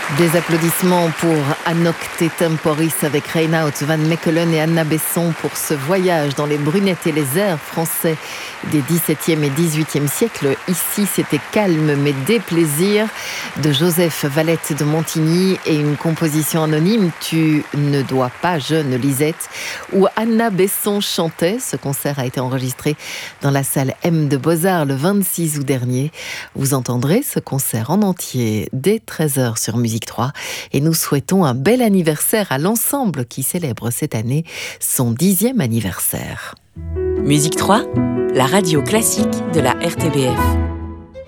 Des applaudissements pour Anocte Temporis avec Reinout van Mechelen et Anna Besson pour ce voyage dans les brunettes et les airs français des XVIIe et XVIIIe siècles. Ici, c'était Calme mais déplaisir de Joseph Valette de Montigny et une composition anonyme, Tu ne dois pas, jeune Lisette, où Anna Besson chantait. Ce concert a été enregistré dans la salle M de Beaux-Arts le 26 août dernier. Vous entendrez ce concert en entier dès 13h sur Musique 3 et nous souhaitons un bel anniversaire à l'ensemble qui célèbre cette année son 10e anniversaire. Musique 3, la radio classique de la RTBF.